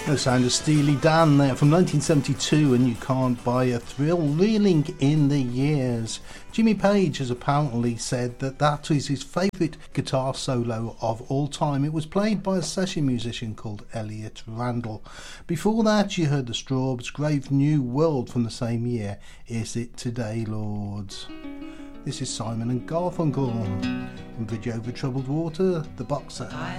The sound of Steely Dan there from 1972, and You Can't Buy a Thrill, reeling in the years. Jimmy Page has apparently said that that is his favourite guitar solo of all time. It was played by a session musician called Elliot Randall. Before that you heard the Strawbs' Grave New World from the same year, Is It Today, Lords? This is Simon and Garfunkel from Bridge Over Troubled Water, The Boxer.